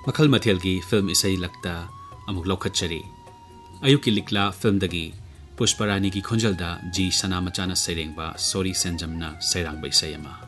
मखल मथेल की फिल्म इसई लगता अमुक लौखतचरी अयुकी लिकला फिल्म दगी पुष्परानी की खोंजलदा जी सनामचाना सैरेंबा सोरी सेंजमना सैरांग बैसैयमा